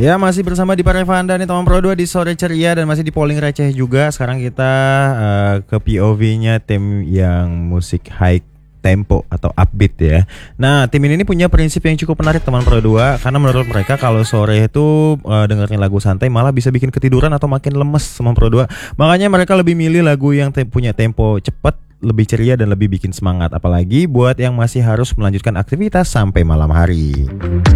Ya, masih bersama di Parevanda nih teman Pro 2 di sore ceria dan masih di polling receh juga. Sekarang kita ke POV-nya tim yang musik high tempo atau upbeat ya. Nah, tim ini punya prinsip yang cukup menarik teman Pro 2 karena menurut mereka kalau sore itu dengerin lagu santai malah bisa bikin ketiduran atau makin lemes teman Pro 2. Makanya mereka lebih milih lagu yang punya tempo cepat, lebih ceria dan lebih bikin semangat, apalagi buat yang masih harus melanjutkan aktivitas sampai malam hari.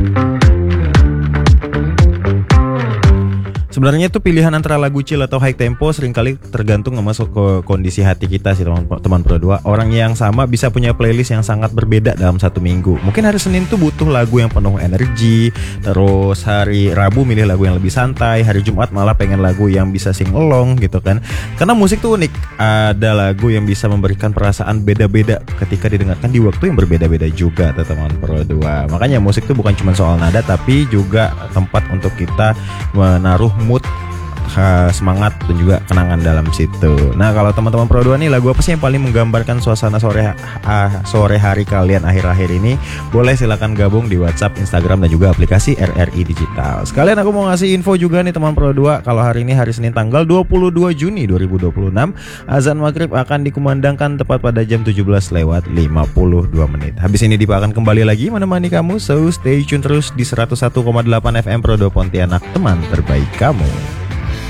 Sebenarnya itu pilihan antara lagu chill atau high tempo seringkali tergantung masuk ke kondisi hati kita sih teman Pro 2. Orang yang sama bisa punya playlist yang sangat berbeda dalam satu minggu. Mungkin hari Senin tuh butuh lagu yang penuh energi, terus hari Rabu milih lagu yang lebih santai, hari Jumat malah pengen lagu yang bisa sing along gitu kan. Karena musik tuh unik, ada lagu yang bisa memberikan perasaan beda-beda ketika didengarkan di waktu yang berbeda-beda juga teman Pro 2. Makanya musik tuh bukan cuma soal nada tapi juga tempat untuk kita menaruh mood, semangat dan juga kenangan dalam situ. Nah, kalau teman-teman Pro 2 nih, lagu apa sih yang paling menggambarkan suasana sore hari kalian akhir-akhir ini? Boleh silakan gabung di WhatsApp, Instagram dan juga aplikasi RRI Digital. Sekalian aku mau ngasih info juga nih teman Pro 2, kalau hari ini hari Senin tanggal 22 Juni 2026, azan maghrib akan dikumandangkan tepat pada jam 17:52. Habis ini Dipa akan kembali lagi menemani kamu, so stay tune terus di 101,8 FM Pro 2 Pontianak, teman terbaik kamu.